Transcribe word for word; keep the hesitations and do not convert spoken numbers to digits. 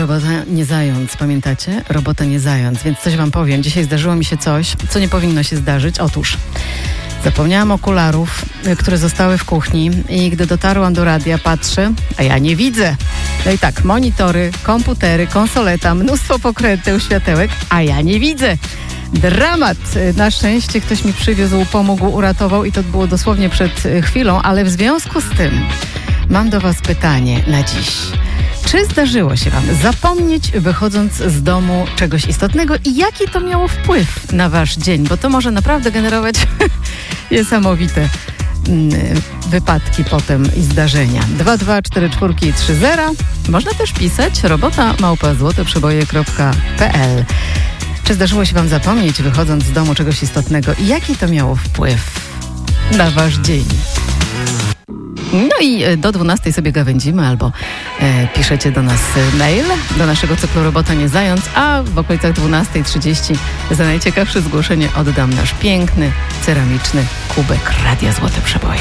robota nie zając, pamiętacie? Robota nie zając, więc coś wam powiem. Dzisiaj zdarzyło mi się coś, co nie powinno się zdarzyć. Otóż zapomniałam okularów, które zostały w kuchni i gdy dotarłam do radia, patrzę, a ja nie widzę. No i tak, monitory, komputery, konsoleta, mnóstwo pokręteł, światełek, a ja nie widzę. Dramat. Na szczęście ktoś mi przywiózł, pomógł, uratował i to było dosłownie przed chwilą, ale w związku z tym mam do was pytanie na dziś. Czy zdarzyło się wam zapomnieć, wychodząc z domu, czegoś istotnego i jaki to miało wpływ na wasz dzień? Bo to może naprawdę generować niesamowite wypadki potem i zdarzenia. dwa dwa cztery cztery trzy zero. Można też pisać robota małpa złoteprzeboje kropka p l. Czy zdarzyło się wam zapomnieć, wychodząc z domu, czegoś istotnego i jaki to miało wpływ na wasz dzień? No i do dwunastej sobie gawędzimy albo e, piszecie do nas mail, do naszego cyklu Robota nie zając, a w okolicach dwunastej trzydzieści za najciekawsze zgłoszenie oddam nasz piękny, ceramiczny kubek Radia Złote Przeboje.